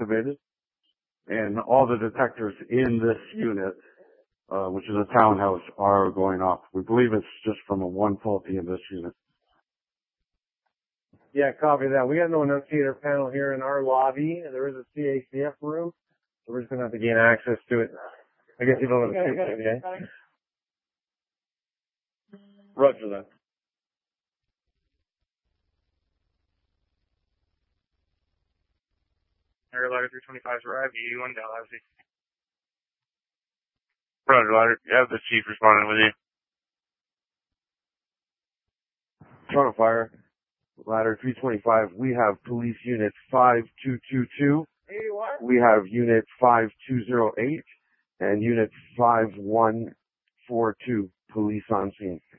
activated, and all the detectors in this unit, which is a townhouse, are going off. We believe it's just from a one faulty in this unit. Yeah, copy that. We got no annunciator panel here in our lobby. There is a CACF room, so we're just going to have to gain access to it. I guess you don't have a speaker, yeah? Roger that. Air Ladder 325's arrived, you on Dalhousie. Roger, Ladder. You have the chief responding with you. Toronto Fire, Ladder 325, we have police unit 5222. We have unit 5208 and unit 5142, police on scene.